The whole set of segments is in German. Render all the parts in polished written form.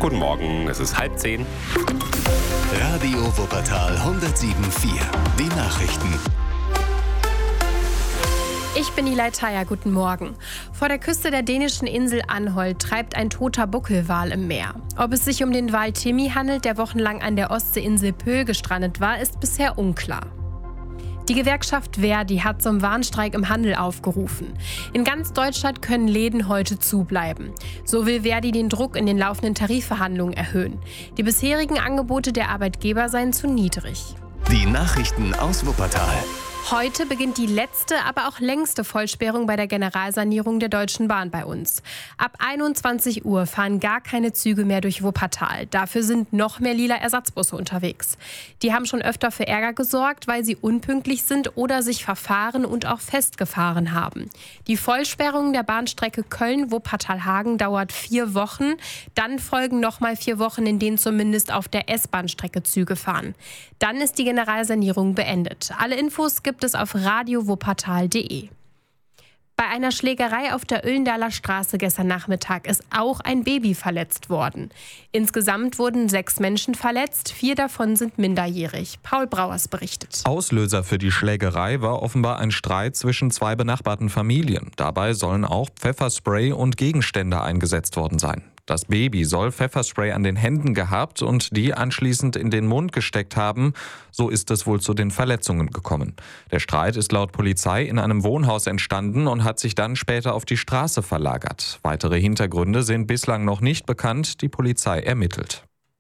Guten Morgen, es ist 9:30. Radio Wuppertal 107.4. Die Nachrichten. Ich bin Nilay Taya, guten Morgen. Vor der Küste der dänischen Insel Anholt treibt ein toter Buckelwal im Meer. Ob es sich um den Wal Timmy handelt, der wochenlang an der Ostseeinsel Pöhl gestrandet war, ist bisher unklar. Die Gewerkschaft ver.di hat zum Warnstreik im Handel aufgerufen. In ganz Deutschland können Läden heute zubleiben. So will ver.di den Druck in den laufenden Tarifverhandlungen erhöhen. Die bisherigen Angebote der Arbeitgeber seien zu niedrig. Die Nachrichten aus Wuppertal. Heute beginnt die letzte, aber auch längste Vollsperrung bei der Generalsanierung der Deutschen Bahn bei uns. Ab 21 Uhr fahren gar keine Züge mehr durch Wuppertal. Dafür sind noch mehr lila Ersatzbusse unterwegs. Die haben schon öfter für Ärger gesorgt, weil sie unpünktlich sind oder sich verfahren und auch festgefahren haben. Die Vollsperrung der Bahnstrecke Köln-Wuppertal-Hagen dauert 4 Wochen. Dann folgen nochmal 4 Wochen, in denen zumindest auf der S-Bahn-Strecke Züge fahren. Dann ist die Generalsanierung beendet. Alle Infos gibt es auf radiowuppertal.de. Bei einer Schlägerei auf der Oellendaler Straße gestern Nachmittag ist auch ein Baby verletzt worden. Insgesamt wurden 6 Menschen verletzt, 4 davon sind minderjährig. Paul Brauers berichtet. Auslöser für die Schlägerei war offenbar ein Streit zwischen 2 benachbarten Familien. Dabei sollen auch Pfefferspray und Gegenstände eingesetzt worden sein. Das Baby soll Pfefferspray an den Händen gehabt und die anschließend in den Mund gesteckt haben. So ist es wohl zu den Verletzungen gekommen. Der Streit ist laut Polizei in einem Wohnhaus entstanden und hat sich dann später auf die Straße verlagert. Weitere Hintergründe sind bislang noch nicht bekannt. Die Polizei ermittelt.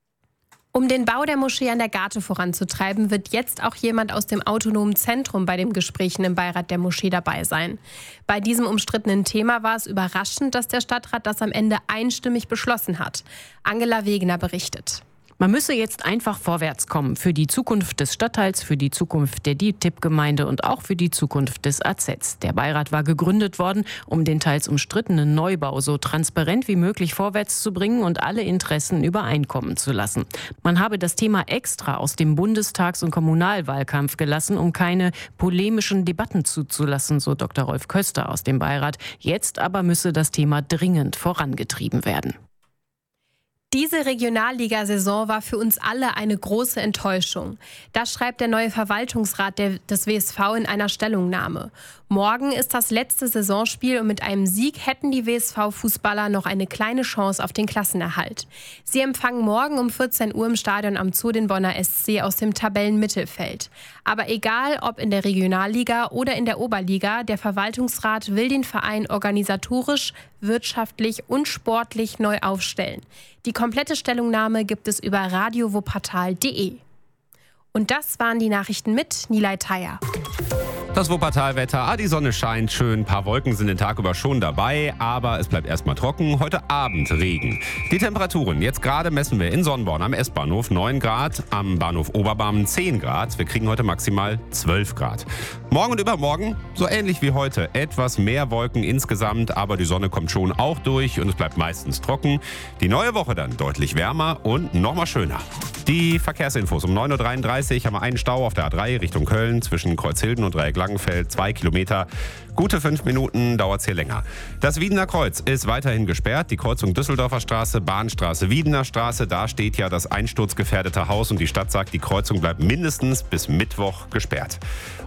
Um den Bau der Moschee an der Garte voranzutreiben, wird jetzt auch jemand aus dem autonomen Zentrum bei den Gesprächen im Beirat der Moschee dabei sein. Bei diesem umstrittenen Thema war es überraschend, dass der Stadtrat das am Ende einstimmig beschlossen hat. Angela Wegener berichtet. Man müsse jetzt einfach vorwärts kommen für die Zukunft des Stadtteils, für die Zukunft der DİTİB-Gemeinde und auch für die Zukunft des AZs. Der Beirat war gegründet worden, um den teils umstrittenen Neubau so transparent wie möglich vorwärts zu bringen und alle Interessen übereinkommen zu lassen. Man habe das Thema extra aus dem Bundestags- und Kommunalwahlkampf gelassen, um keine polemischen Debatten zuzulassen, so Dr. Rolf Köster aus dem Beirat. Jetzt aber müsse das Thema dringend vorangetrieben werden. Diese Regionalliga-Saison war für uns alle eine große Enttäuschung. Das schreibt der neue Verwaltungsrat des WSV in einer Stellungnahme. Morgen ist das letzte Saisonspiel und mit einem Sieg hätten die WSV-Fußballer noch eine kleine Chance auf den Klassenerhalt. Sie empfangen morgen um 14 Uhr im Stadion am Zoo den Bonner SC aus dem Tabellenmittelfeld. Aber egal, ob in der Regionalliga oder in der Oberliga, der Verwaltungsrat will den Verein organisatorisch, wirtschaftlich und sportlich neu aufstellen. Die komplette Stellungnahme gibt es über radiowuppertal.de. Und das waren die Nachrichten mit Nilay Taya. Das Wuppertal-Wetter, die Sonne scheint schön, ein paar Wolken sind den Tag über schon dabei, aber es bleibt erstmal trocken. Heute Abend Regen. Die Temperaturen, jetzt gerade messen wir in Sonnborn am S-Bahnhof 9 Grad, am Bahnhof Oberbarmen 10 Grad. Wir kriegen heute maximal 12 Grad. Morgen und übermorgen, so ähnlich wie heute, etwas mehr Wolken insgesamt, aber die Sonne kommt schon auch durch und es bleibt meistens trocken. Die neue Woche dann deutlich wärmer und nochmal schöner. Die Verkehrsinfos um 9.33 Uhr haben wir einen Stau auf der A3 Richtung Köln zwischen Kreuzhilden und Dreieck-Langenfeld, 2 Kilometer. Gute 5 Minuten dauert es hier länger. Das Wiedener Kreuz ist weiterhin gesperrt. Die Kreuzung Düsseldorfer Straße, Bahnstraße, Wiedener Straße. Da steht ja das einsturzgefährdete Haus und die Stadt sagt, die Kreuzung bleibt mindestens bis Mittwoch gesperrt.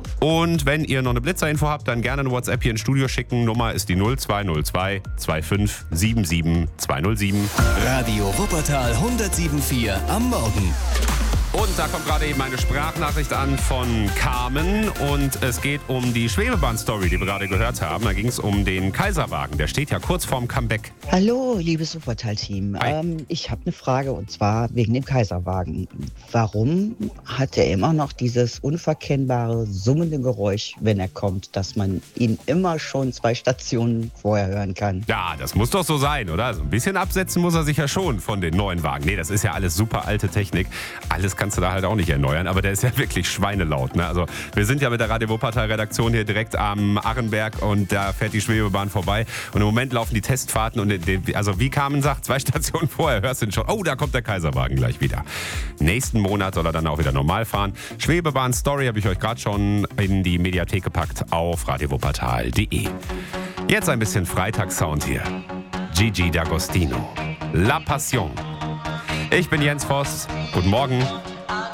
Und wenn ihr noch eine Blitzerinfo habt, dann gerne eine WhatsApp hier ins Studio schicken. Nummer ist die 0202 25 77 207. Radio Wuppertal 107.4 am Morgen. Und da kommt gerade eben eine Sprachnachricht an von Carmen und es geht um die Schwebebahn-Story, die wir gerade gehört haben. Da ging es um den Kaiserwagen, der steht ja kurz vorm Comeback. Hallo, liebes Wuppertal-Team. Ich habe eine Frage und zwar wegen dem Kaiserwagen. Warum hat er immer noch dieses unverkennbare, summende Geräusch, wenn er kommt, dass man ihn immer schon 2 Stationen vorher hören kann? Ja, das muss doch so sein, oder? Also ein bisschen absetzen muss er sich ja schon von den neuen Wagen. Nee, das ist ja alles super alte Technik. Alles kannst du da halt auch nicht erneuern, aber der ist ja wirklich schweinelaut. Ne? Also wir sind ja mit der Radio Wuppertal-Redaktion hier direkt am Arrenberg und da fährt die Schwebebahn vorbei und im Moment laufen die Testfahrten und also wie Carmen sagt, 2 Stationen vorher hörst du schon, oh, da kommt der Kaiserwagen gleich wieder. Nächsten Monat soll er dann auch wieder normal fahren. Schwebebahn-Story habe ich euch gerade schon in die Mediathek gepackt auf radiowuppertal.de. Jetzt ein bisschen Freitagssound hier. Gigi D'Agostino. La Passion. Ich bin Jens Voss. Guten Morgen.